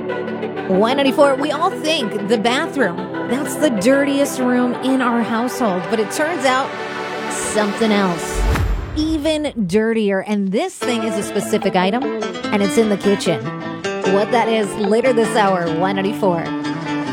194, we all think the bathroom, that's the dirtiest room in our household, but it turns out something else, even dirtier. And this thing is a specific item, and it's in the kitchen. What that is later this hour, 194.